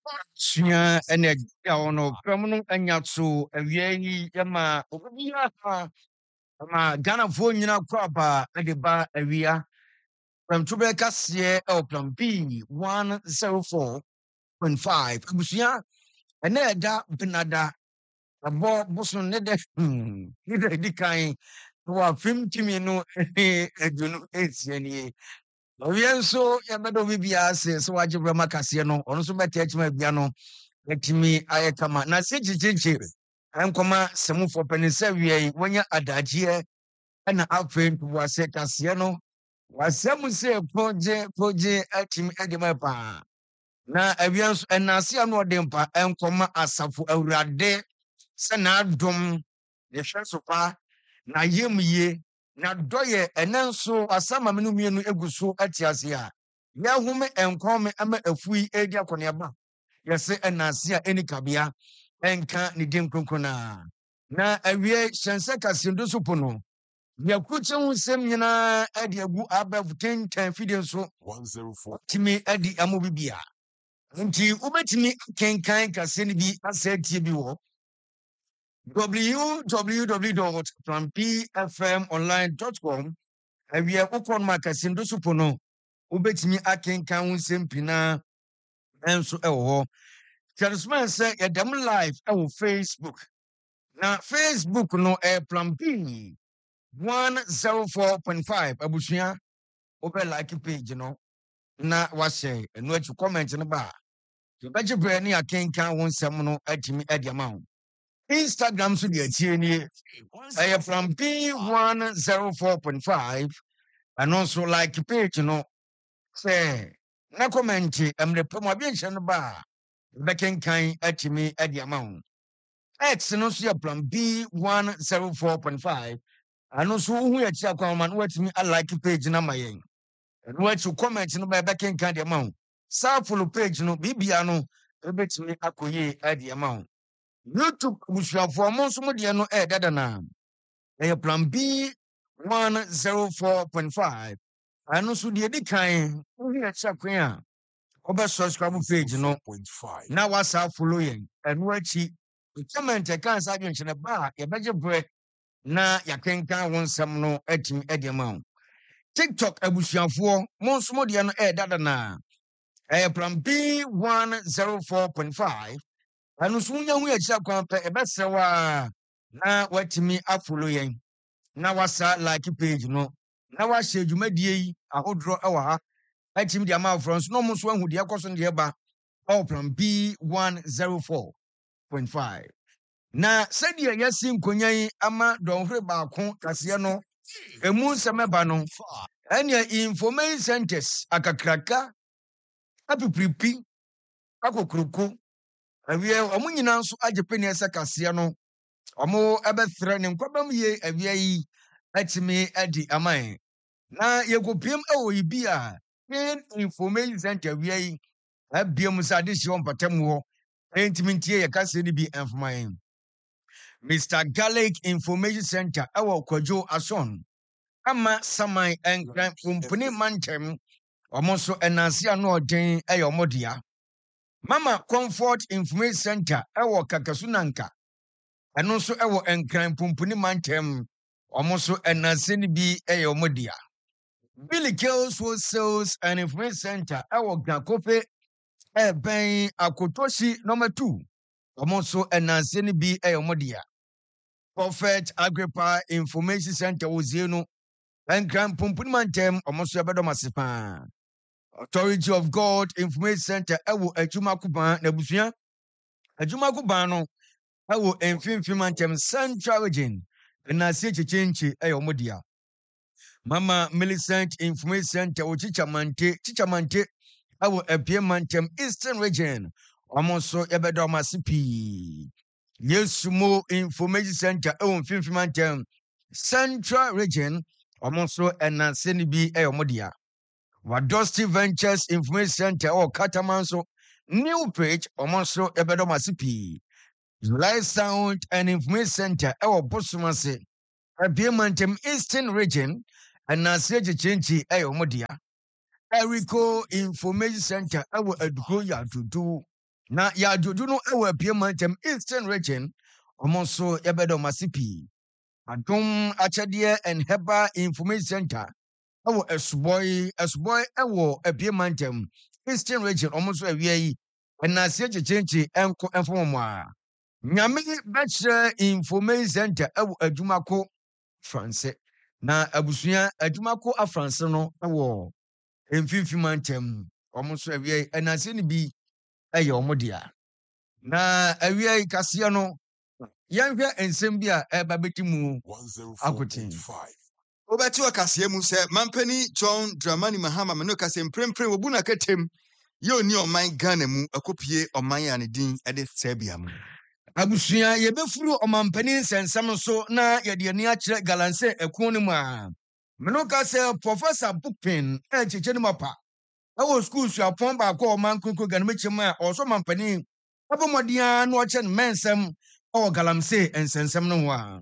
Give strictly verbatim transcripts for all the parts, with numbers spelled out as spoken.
Sua ene ya ono kramono anyatso awie yama obia ma Ghana fo nyina kwaba de ba awia from tube kase e plan B one oh four point five abusua ene eda benada abo boso ne de hmm ne de dikan wa film timi no edunu esiani awia nso ya bedo bibia ase so wagye brama kase no ono so bete achima bia no etimi ayekama na se chichichi enkoma semufo penisa wie wonya adagye na afei wase kase no wasem se proje proje etimi edema pa na awia nso enase ano odempa enkoma asafo awurade se na adom ye hweso pa na yemye na doye enenso asama menu mienu eguso atiase a ya home enkome ama afui edi akoneba yɛsɛ ɛnase a ɛni kabea ɛnka ne din kronkron na awie hyɛnsɛ kasendo so po no yɛkukye ho nsɛm nyinaa ɛde agu abɛfo tentan fidie nso tumi adi amo bibia nti wobɛtumi akenkan kase no bi asɛ tie bi wɔ w w w dot plan p f m online dot com awie wokɔ no ma kasendo so po no wobɛtumi akenkan ho nsɛm pinaa ɛnso ɛwɔ hɔ Charisman say ya dem live on Facebook. Na Facebook no e plan B one oh four point five abusua obe like page no na wa share enu achi comment no ba. You beje bre ni akenkan won sem no atimi adiama ho. Instagram so de atie ni e plan B one oh four point five and also like page no say na comment emre pemo bi nhye no ba. Bekenkan atimi adiama ho. X no so plan B one oh four point five ano so hu ya chia kwa man watimi a like page na mayen and what you comment no ba bekenkan de ma ho. Sa follow page no bibia no ebetimi akoye adiama ho. YouTube busuafo mo so mo de no e dada na e plan B one oh four point five ano so de di kan hu ya chia kwa a obe subscribe page no na wasa follow yen and wachi comment kan sa dwen chene ba ye beje bre na yakenkan won sam no atim edema o TikTok abusuafo mo nso mo de no e dada na eh plan B one oh four point five anu so nya hu ya chi akwan pe e besewa na watimi afollow yen na wasa like page no na wa share dwumadie yi ahodro e wa ha atim de ama front no mo so ahu de akoso de ba o plan B one oh four point five na sadia yasi nkonyan ama donhre baako kase no emu nsɛmɛba no ɛne information centers akakraka apipripi akokruku awie ɔmo nyina nso agyepe ɛsɛ kase no ɔmo ɛbɛthre ne nkwabam ye awie yi atimi adi aman na yekopiem ɛwɔ yibi a in information center awie yi abiem sa de hye ɔmpatam hɔ ɛntimi ntie yɛ kase ni bi ɛmfoman Mister Garlic Information Center ewo Kwajo Ason ama saman enkran company mantem omonso enanse ano odin eyomodia Mama Comfort Information Center ewo Kakasunanka eno so ewo enkran company mantem omonso enanse ni bi eyomodia Billy Kills Sales and Information Center ewo Gakope eben Akotoshi number two omonso enanse ni bi eyomodia Prophet Agrippa Information Center Ozieno and Grand Pumpunimantem Omoso Bedomasipa Authority of God Information Center Ewo Ejumakuba Nebusia Ejumakubano Ewo Enfimfimantem Central Region and Nasi Chinchi Eyomodia Mama Millicent Information Center Ochichamante Chichamante Ewo Epiemantem Eastern Region Omoso Ebedomasipi Yesumo Information Center ewo Mfimfimantem Central Region omonso enanse ni bi eyomodia Wadosti Ventures Information Center o Katamanso New Page omonso ebedomasipi Live Sound and Information Center ewo Bosumase Abiemantem Eastern Region enanse chichinchi eyomodia Erico Information Center ewo Eduko ya tutu na ya jojo no ewo apie mantam Eastern region omo so yebedo masipi adom achede and herbal information center ewo esboy esboy ewo apie mantam Eastern region omo so awia yi na se chechenche enko enfomo a nyame bechre information center ewo adwumako France na abusua adwumako afrance no ewo emfimfim mantam omo so awia yi na se ni bi eye omo dia na awia yi kase no yanhwe ensem bi a eba betimu akotin obeti wakase mu se mampani John Dramani Mahama me no kase mprempren obu na katem ye oni oman Ghana mu akopie oman ya ne din ede sebia mu abusua ye befuru omampani sensem so na ye de ani akire galanse ekun ne mu a me no kase Professor Bookpin e cheche ne mapa awo school su apon ba ko oman kunku Ghana mechim a oso mampani abomodia na oche mensem o galamse ensensem no ho a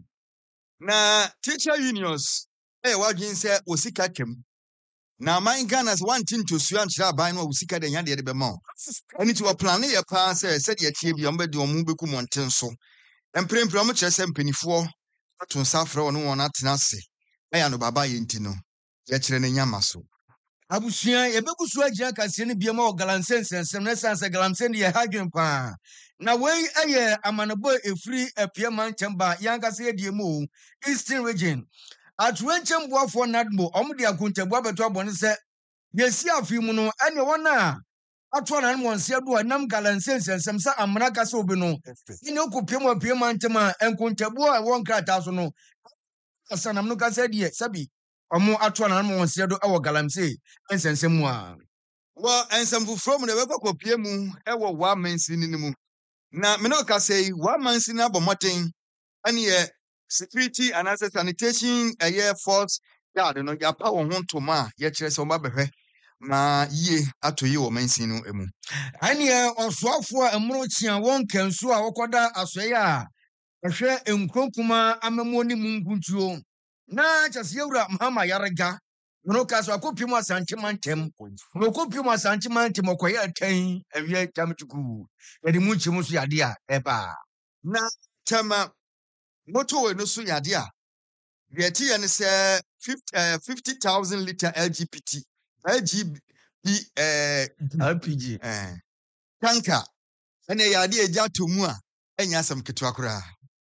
na teacher unions eh wadwin se osika kem na man Ghana's one thing to su anchira ban no osika de nya de be ma ani ti wo plan ye pa se se de tie bi ombe de omu beku monten so emprempre omo kire se mpanifo aton safre won won atena ase eya no baba ye nti no ye kire ne nyama so abusua ye begusu agia kase ne biema o galanse ensensem na sanse galamse ne ye hadwen pa na wei eye amanebo efri apie manchamba yankase ye die mu Eastern region atwenche mboafo nadmo omde akuntabu abeto abone se yesi afi mu no ene wona atwa na mo nse do nam galanse nsensem sa amna kase obi no ine okupie mo apie mantema enkuntabu a won krata so no asanam no kase die sabi omo atwa na mo nse do ewo galamse nsensem mu a wo ensem fufuro mu de bekopie mu ewo wa mansi ni mu na me no kase wa mansi na bomoten ane ye security and sanitation air force yard no ya pa won ntoma ye kire se o ma behwe na ye atoyi wo mansi no emu ane osoafo emro chia won kansu a wokoda asoye a ehwe enkronkuma amemo ni munguntuo na chase yewura Mahama yarega no kaso akopim asanche mantem no kopim asanche mantem okoye atan awie tamchuku yedi munchim so yade a eba na tama moto we no so yade a yeti ye ne se fifty thousand liter L G B T L G B eh R P G eh tanker ene yade eja tomu a enya asam ketu akura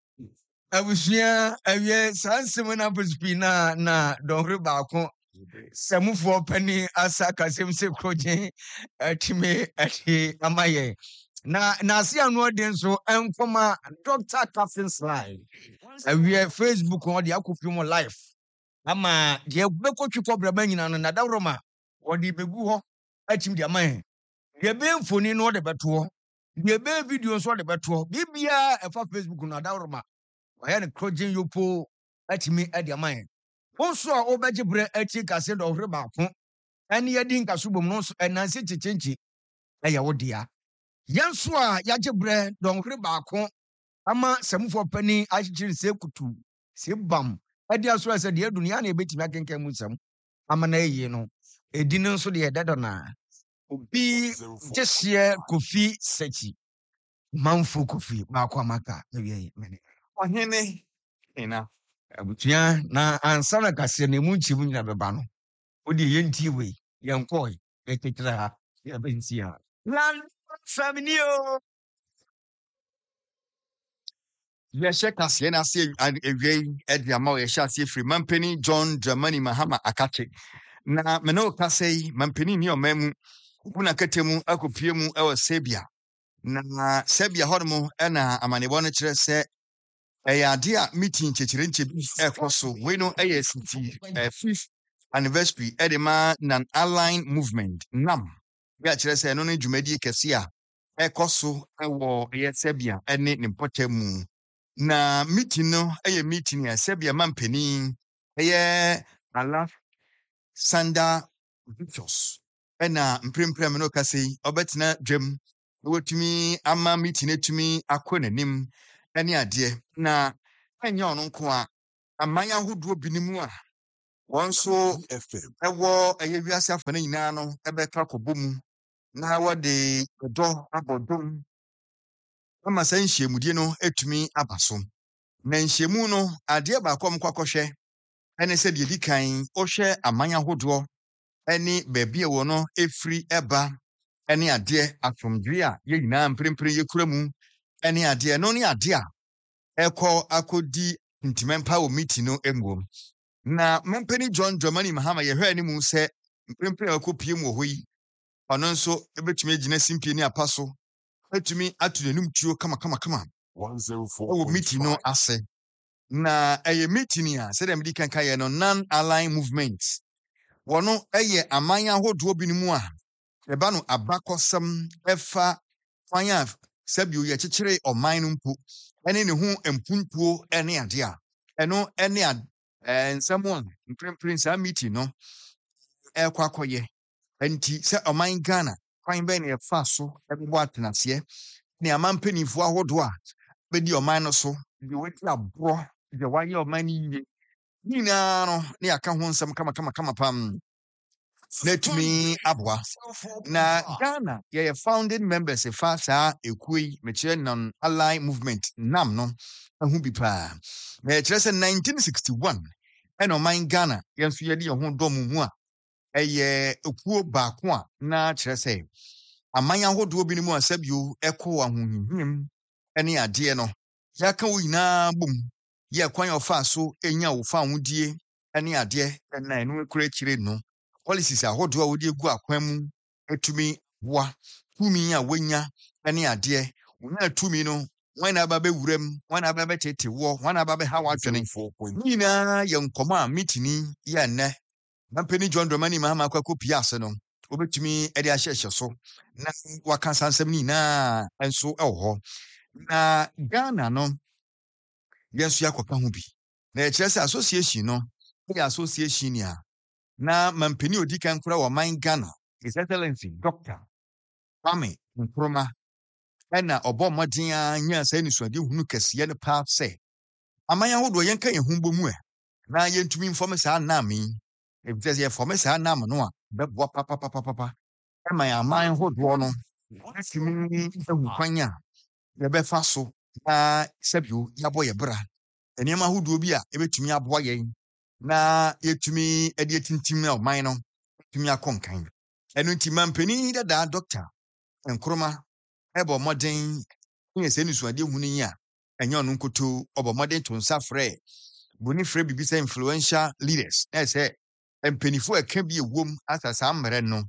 abusua awie sansem na posipi na na donre baako samufo pani asa kasem se kroje atime ati amaye na na ase anu den so enkoma Doctor Captain Slide awie Facebook on de akofi mo live ama de bekotwi kobra nyina no na dawroma odi begu ho atim de amaye de be mfoni no de beto de be video so de beto bibia efa Facebook no dawroma waya ne kroje yopo atimi ade amaye wonso a obeje bre ati kase do hre baako ene yedi nkaso bom no so enanse chechenchi eye wodia yenso a yaje bre do hre baako ama samufo pani achichiri se kutu se bam ade aso ase de adunia na ebetimi akenkan mu sam ama na eyi no edi no so de dedo na obi jehye Kofi Sechi manfo Kofi baako amaka ewie mene ohene ina abutua na ansana kase na mu nchi mu nyina beba no odi yenti we yenkoi ekekira ha ya bensia land faminio ye sheka se na se ewie edia ma ye sha se free mampani John Dramani Mahama akache na me no kase mampani ni omamu kuna katemu akopie mu ewo sebia na sebia hodmo na amanebo no kire se eya ade a meeting chechire nche bi ekoso we no eya city fifth anniversary edema nan align movement nam ya kire se no no dwumadi kese a ekoso ewo eya sebia ene ne mpotemu na meeting no eya meeting ya sebia mampani eya ala sanda victors ena mpremprem no kase obetina dwem wotumi ama meeting etumi akonanim ene ade na anya ono nko a amanya hodo binimu a wonso ewo eye wiase afana nyina no ebeka kobomu na wode do abodom ama saa nhyiamudie no atumi aba so. Na nhyiamu no adeɛ baako a mkɔkɔhwɛ ɛne sɛ deɛ di kan ɔhwɛ aman ahodoɔ ɛne baabi a wɔ no efiri ɛba ɛne adeɛ asomdwe a yɛn nyinaa mprempren yɛkura mu ɛne adeɛ no ne adeɛ a ɛkɔ akɔdi ntimɛmpa wɔ meeting no emuom. Na Mampani John Dramani Mahama yɛhwɛ anim sɛ mprempren a ɔkɔpie mu wɔ hɔ yi ɔno nso ebetumi agyina simpie ne apa so etumi atu n'anum tuo kama kama kama ɛwɔ meeting no ase. Na ɛyɛ meeting a sɛdeɛ mede kan kaeɛ no non-aligned movement wɔno ɛyɛ aman ahodoɔ bi no mu a ɛba no abakɔsɛm ɛfa kwan a sɛbio yɛkyekyere ɔman no mpo ɛne ne ho mpuntuo ɛne ade a ɛno ɛne nsɛm a mprempren saa meeting no ɛkɔ akɔyɛ. Nti sɛ ɔman Ghana kwan bɛn na yɛfa so ɛbɛbɔ atenaseɛ ne aman mpanimfoɔ ahodoɔ a bɛdi ɔman no so deɛ wɔadi aborɔ deɛ wɔayɛ ɔman no yie nyinaa no ne yɛaka ho nsɛm kama kama kama pam na atumi aboa. Na Ghana yɛyɛ founding members fa saa ekuo yi mekyerɛ non-aligned movement nam no ɛho bi paa. Na yɛkyerɛ sɛ nineteen sixty-one ɛna ɔman Ghana yɛn nso yɛde yɛn ho dɔm mu a ɛyɛ ekuo baako a na kyerɛ sɛ aman ahodoɔ bi no mu a sɛbio ɛkɔ ahohihim ɛne adeɛ no yɛaka wo nyinaa bom yɛ kwan a ɔfa so enya wo fa ahodie ɛne adeɛ ɛna ɛno ekura akyire no policies ahodoɔ a wɔde egu akwan mu etumi boa tumi a wonya ɛne adeɛ wonya tumi no wɔn na aba bɛwura mu wɔn na aba bɛtete wɔ wɔn na aba bɛha wadwene nyinaa yɛ nkɔmɔ a meeting yɛ nnɛ Mampani John Dramani Mahama akɔ pia ase no obetumi ɛde ahyɛhyɛ so na waka sansɛm ni na nso ɛwɔ hɔ. Na Ghana no yɛn nso yakɔka ho bi na ɛkyerɛ sɛ association no ɛyɛ association ni a na Mampani odi kan kora wɔ man Ghana His Excellency Doctor Kwame Nkrumah ɛna ɔbɔ mmɔden a nya sɛ nisuade hunu kɛseɛ no paa sɛ aman ahodoɔ yɛn ka yɛn ho bɔ mu ɛ na yɛntumi mfɔm saa nam yi ebisɛ yɛ fɔm saa nam no a bɛboa papapapapa ɛma yɛn aman ahodoɔ no ɛtumi ɛhu kwan a yɛbɛfa so na sɛbio yɛabɔ yɛ bra nneɛma ahodoɔ bi a ebetumi aboa yɛn na yɛtumi ɛde atintim na ɔman no ɛtumi akɔ nkan. Ɛno nti Mampani dada Doctor Nkrumah ɛbɔ mmɔden nyɛ sɛ nisuade hunu yi a ɛnyɛ ɔno nkoto ɔbɔ mmɔden to nsa frɛ boni frɛ bibi sɛ influential leaders na sɛ mpanifo ɛka bi ewom asa saa mmerɛ no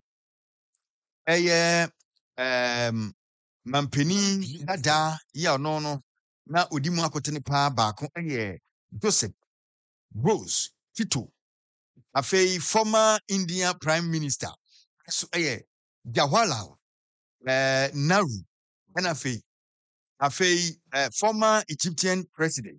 ɛyɛ ɛɛm Mampani dada yi a ɔno no na odi mu akɔtene paa baako ɛyɛ Joseph Broz Tito afei former Indian Prime Minister so ɛyɛ Jawaharlal uh, Nehru and afei afei uh, former Egyptian President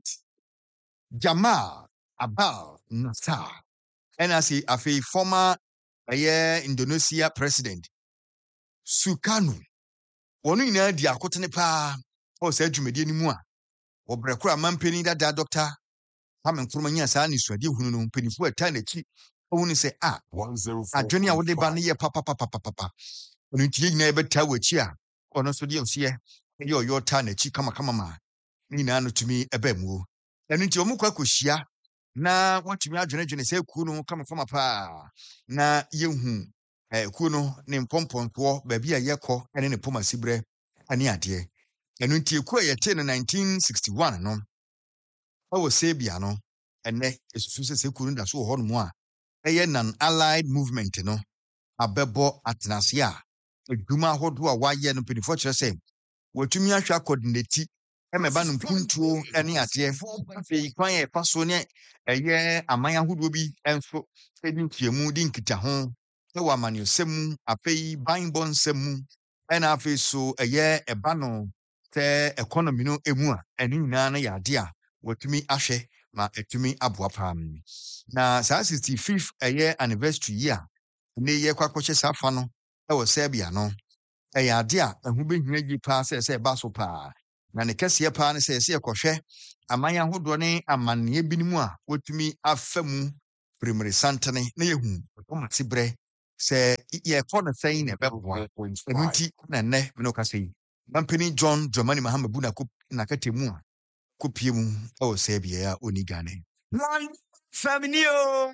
Jamal Abdel Nasser and afei afei former uh, Indonesia President Sukarno wɔn nyinaa di akotene paa ɔ sɛ dwumadie no mu a wɔbrɛ kora Mampani dada Doctor Kwame Nkrumah nya saa nisuade hunu no mpanifo ɛta n'akyi ɔhu ne sɛ a adwene a wɔde ba no yɛ papapapapapa ɔno nti yɛ nyinaa yɛbɛtaa wɔ akyi a ɔno nso deɛ ɔseɛ ɛyɛ ɔyɛ ɔtaa n'akyi kamakama ma ne nyinaa no tumi ɛbɛ muo. Ɛno nti ɔmo kɔ akɔhyia na wɔtumi adwenedwene sɛ kuo no kamakama paa na yɛhu eh, kuo no ne mpɔmpɔntoɔ baabi a yɛkɔ ɛne ne pɔma sibrɛ ɛne adeɛ. Ɛno nti ekuo a yɛte no nineteen sixty-one no ɛwɔ Serbia no ɛnɛ esusu sɛ sɛ kuo no da so wɔ hɔ nom a ɛyɛ non-allied movement no abɛbɔ atenase a adwuma ahodoɔ a wɔayɛ no mpanimfoɔ kyerɛ sɛ wɔatumi ahwɛ akɔdinati ɛma ɛba no mpuntuo ne adeɛ afei kwan yɛ ɛfa so ne ɛyɛ aman ahodoɔ bi nso ɛdi ntiamu di nkitaho ɛwɔ amanyɔsɛm mu afei banbɔ nsɛm mu ɛna afei so ɛyɛ ɛba no sɛ economy no emu a ɛne nyinaa no yɛ ade a wɔatumi ahwɛ ma ɛtumi aboa paa mu. Na saa sixty-fifth ɛyɛ anniversary yi a ne yɛ kɔ akɔhyɛ saa fa no ɛwɔ Serbia no ɛyɛ ade a ɛho bɛhia yi paa sɛ sɛ ɛba so paa na ne kɛseɛ paa ne sɛ yɛsɛ yɛkɔhwɛ aman ahodoɔ ne amanneɛ bi mu a wɔtumi afa mu pirimiri santene na yɛhu ɔmate berɛ sɛ yɛkɔ no sɛn na ɛbɛboa ɛno nti na nnɛ mene wokasa yi Mampeni John Dramani Mahama bu na ko na katemu a kopie mu o se bia ya oni Ghana. Lan Faminio.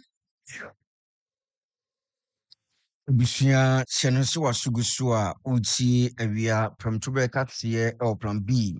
Bishia Shenusua Sugusua Uchi Avia from Tubeka Tia or from B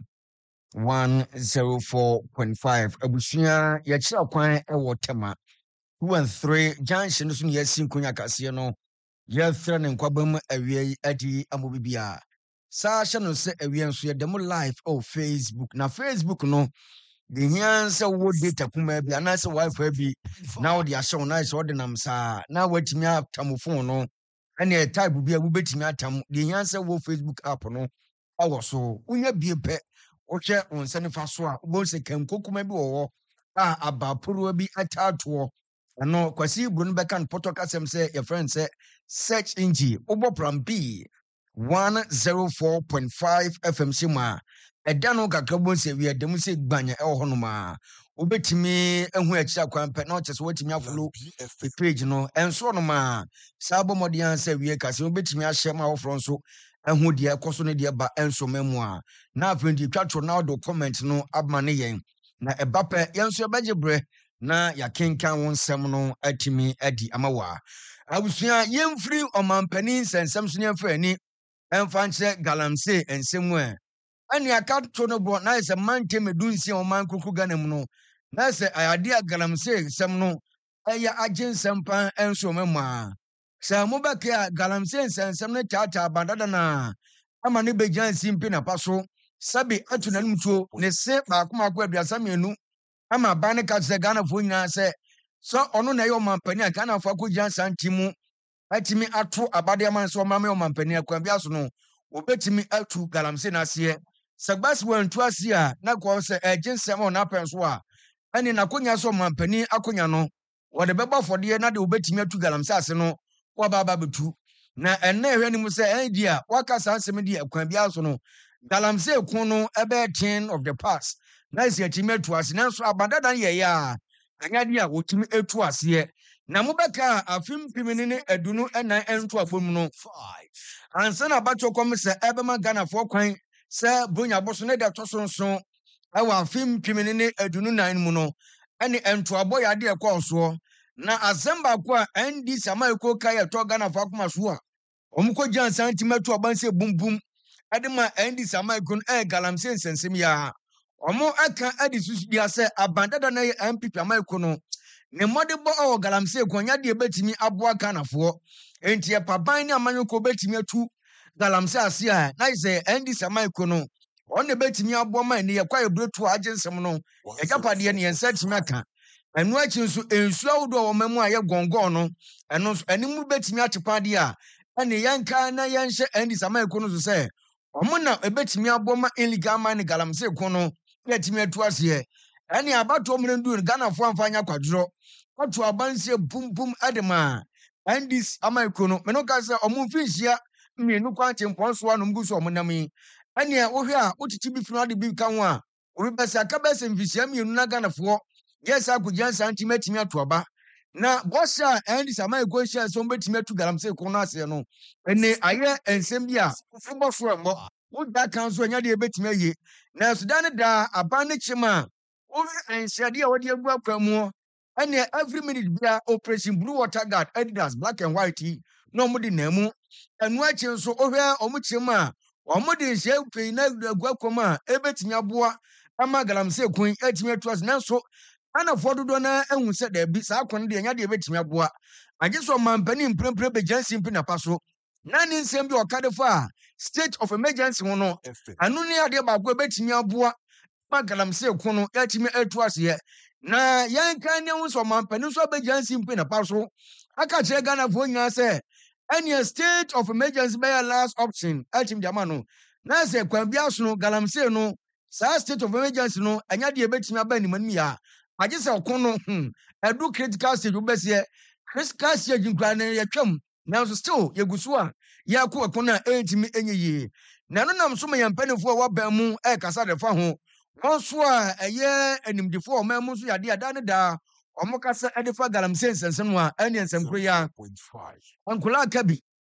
one zero four point five. Abushia Yachia Kwan Ewatema. Two and three Junction Yasin Kunya Casiano. Yathan and Quabum Avia Adi Amubibia. Sasha no say Avian so demo live oh Facebook. Na Facebook no. The answer would data kuma be an answer wife be now they are so nice ordinam sa now wait me up tamuphone no any type will be a bit me atam the answer wo Facebook app no I so unya be pe o share on senifa so a bo se kan kokuma bi wo a abapuru bi atatoɔ no kwasi buru no bɛka no poto kasem say your friend say search engine obo from B one oh four point five F M Sima ɛda no kakrabon se wi ɛdem se gbanya ɛwɔ hɔ no ma obetimi ehu akira kwan pɛ na ɔkyɛ so watimi afolo page no ɛnso no ma saa bɔmɔden se wi ka se obetimi ahyɛ ma wɔfrɔ nso ehu de ɛkɔso ne de ba ɛnso memu a na afendi twatro na do comment no abma ne yɛn na ɛba pɛ yɛnso ɛbɛgye brɛ na yakenkan wɔn nsɛm no atimi adi amawa abusua yɛmfiri ɔmampanin nsɛnsɛm so ne mfa ani ɛmfa nkyerɛ galamsey nsɛm a ani aka to no bo na ise mante medunsi o man kuku Ghana mu no na ise ayade galamsey sem no eya agyen sempan enso memma sa mo beka galamsey sensem ne tata bandada na ama ne begyan simpi na paso sabi atu nanum tuo ne se ba kuma kwa aduasa mienu ama ba ne ka se Ghana fo nyina se so ono na ye o mampani a Ghana fo akogyan santimu atimi ato abade aman so mama ye o mampani akwa bia so no obetimi atu galamsey na se Sagbas wan tuasi a na kwa se agyen sem o na penso a ani na konya so mampani akonya no wo de beba fode na de obetimi atu galamsey ase no wo ba ba betu na enne ehwe ni mu se edi a waka sansem di akwan bia so no galamsey kun no ebe ten of the past na isi atimi atu ase na so abadadan ye ya anya di a wotimi atu ase na mobeka afim pimini ne adunu enan entu abom no ansa na bacho kom se ebe ma Ghana fo kwan se bonya boso ne da tosonso awa afim pimini ne adunu nan mu no ene entu aboy ade e konso na azemba ko a N D C amaiko kai e to Ghana fa kuma so a omko jan santimatu abanse bumbum ade ma N D C amaiko e galamsey sensem ya omo aka ade susu dia se abandada na M P P amaiko no ne modebo o galamsey ko nya de betimi aboa kanafo enti e paban ne amanyoko betimi atu galamsey ase a na ise N D C amaiko no on ne betimi aboa man ne yakwa ebretu agensem no e japade ne yensa timi aka enu achi nso ensu awdo o mamu aye gongon no eno animu betimi atepade a ene yanka na yenhye N D C amaiko no so se omo na ebetimi aboa ma illegal man ne galamsey ko no betimi atu ase ene abato mrendu Ghana fo amfanya kwadro kwatu abanse bum bum adema N D C amaiko no me no ka se omo mfinhia mienu kwante mponso wa no mguso omo nam ene wohwe a otiti bi funu ade bi ka ho a obi besa ka besa mfisia mienu na Ghana fo yes akugyan santimetimi atoba na bossa N D C amaiko hia so betimi atu galamsey ko no ase no ene aye ensem bi a fufo so embo wo da kan so nya de betimi aye na Sudan da aban ne chima wo ensiade a wode agu akwamu ene every minute bia operation blue water guard Adidas black and white no mo de namu enu achi nso ohwe omo chima omo de nhye pei na agu akwamu a ebetimi aboa ama galamsey kun etimi atu as na so ana fododo na ehun se da bi sa kwon de nya de betimi aboa agiso mampani mprempre be jansi mpi na paso na ni nsem bi okadefo state of emergency hono anu ni ade ba go betimi aboa ma galamsey kun no etimi atu ase na yanka ne hu so mampani so be jansi mpi na paso aka che Ghana fo nya se any state of emergency be last option etimi de ama no na se kwan bia so no galamsey no sa state of emergency no anya de betimi aba ni manmi ya agise okono hm edu critical stage ubese critical stage nkwa na yatwam na so still yegusu a yakọ okono entimi enyiyi na no nam so me yampanifo a waba mu e kasa de fa ho wonso a eye animdifo o mamu so yade ada ne da omo kasa edifa galamsey sensem no a ene ensem kro ya ankula kabi